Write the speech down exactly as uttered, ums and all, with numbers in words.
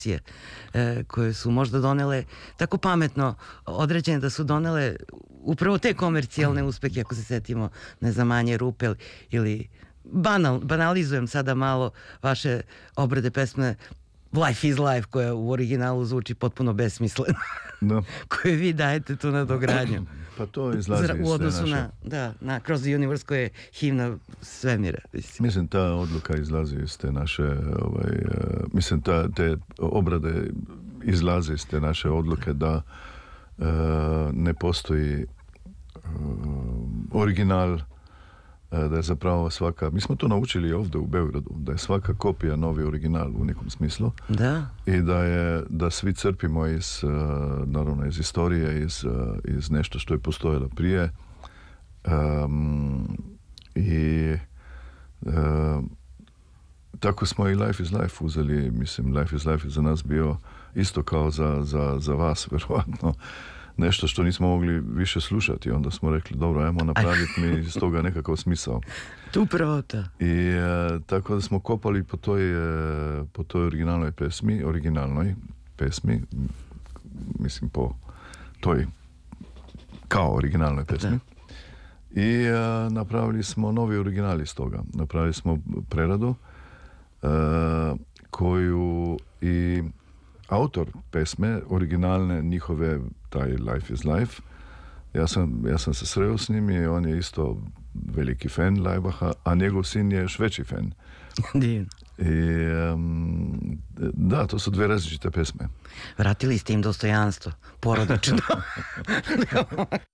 e, koje su možda donele tako pametno određene da su donele upravo te komercijalne uspehe, ako se setimo, ne znam, Manje Rupe ili banal, banalizujem sada malo vaše obrade pesme Life is Life, koja u originalu zvuči potpuno besmisleno. Da. Koje vi dajete tu na dogradnju. Pa to izlazi iz u odnosu naše... na, da, na Cross the Universe, koja je himna svemira. Mislim, mislim ta odluka izlazi iz te naše, ovaj, uh, mislim ta, te obrade izlaze iz te naše odluke da uh, ne postoji uh, original, da je zapravo svaka, mi smo to naučili ovdje u Beogradu, da je svaka kopija novi original u nekom smislu. Da. I da je, da svi crpimo iz, naravno, iz istorije, iz, iz nešto što je postojalo prije. Um, I uh, tako smo i Life is Life uzeli, mislim, Life is Life je za nas bio isto kao za, za, za vas, vjerovatno. Nešto što nismo mogli više slušati, onda smo rekli, dobro, ajmo napraviti mi iz toga nekakav smisao. Tu pravo to. I e, tako da smo kopali po toj, e, po toj originalnoj pesmi, originalnoj pesmi, mislim po toj kao originalnoj pesmi. Da. I e, napravili smo novi original iz toga. Napravili smo preradu e, koju i autor pesme, originalne njihove, taj Life is Life, ja sam, ja sam se sreo s njim i on je isto veliki fan Lajbaha, a njegov sin je još veći fan. Divno. I um, da, to su dve različite pesme. Vratili ste im dostojanstvo, porodično.